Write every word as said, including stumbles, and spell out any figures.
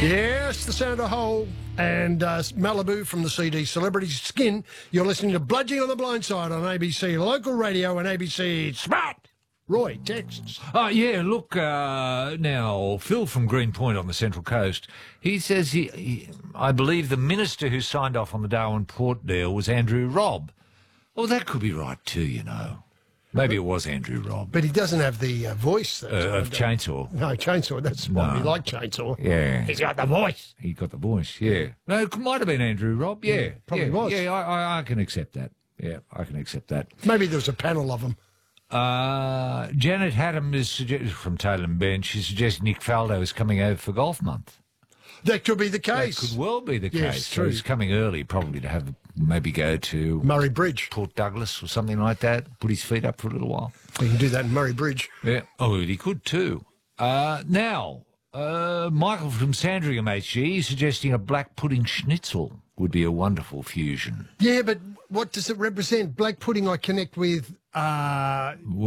Yes, the Senator Hole and uh, Malibu from the C D Celebrity Skin. You're listening to Bludging on the Blind Side on A B C Local Radio and A B C Smart. Roy, texts. Oh, yeah, look, uh, now, Phil from Greenpoint on the Central Coast, he says, he, he, I believe the minister who signed off on the Darwin Port deal was Andrew Robb. Well, that could be right too, you know. Maybe it was Andrew Robb. But he doesn't have the uh, voice. That uh, of Chainsaw. No, Chainsaw. That's why No. we like Chainsaw. Yeah. He's got the voice. He got the voice, yeah. No, it might have been Andrew Robb, yeah. Yeah, probably yeah, was. Yeah, I, I, I can accept that. Yeah, I can accept that. Maybe there was a panel of them. Uh, Janet Haddam is sugge- from Taylor and Bench. She suggests Nick Faldo is coming over for golf month. That could be the case. That could well be the Yes, case. true. So he's coming early, probably to have maybe go to Murray Bridge. Port Douglas or something like that. Put his feet up for a little while. We can do that in Murray Bridge. Yeah. Oh, he could too. Uh, now, uh, Michael from Sandringham H G is suggesting a black pudding schnitzel would be a wonderful fusion. Yeah, but what does it represent? Black pudding I connect with... Uh,